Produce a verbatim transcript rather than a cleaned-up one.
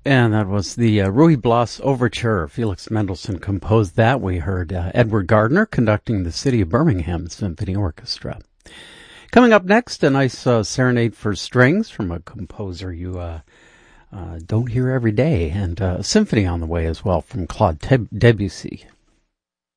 And that was the uh, Ruy Blas Overture. Felix Mendelssohn composed that. We heard uh, Edward Gardner conducting the City of Birmingham Symphony Orchestra. Coming up next, a nice uh, serenade for strings from a composer you uh, uh, don't hear every day, and uh, a symphony on the way as well from Claude Debussy.